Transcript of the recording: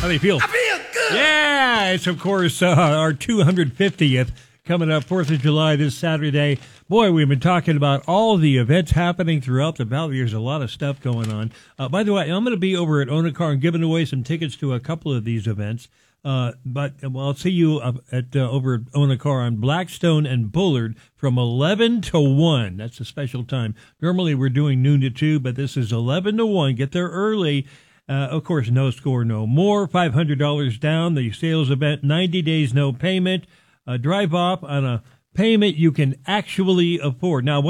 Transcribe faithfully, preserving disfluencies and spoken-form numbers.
do you feel? I feel good. Yeah, it's, of course, uh, our two hundred fiftieth coming up, fourth of July this Saturday. Boy, we've been talking about all the events happening throughout the valley. There's a lot of stuff going on. Uh, by the way, I'm going to be over at Own a Car and giving away some tickets to a couple of these events. Uh, but well, I'll see you uh, at uh, over at Own a Car on Blackstone and Bullard from eleven to one. That's a special time. Normally we're doing noon to two, but this is eleven to one. Get there early. Uh, of course, no score, no more. five hundred dollars down. The sales event, ninety days, no payment. Uh, drive off on a payment you can actually afford. Now,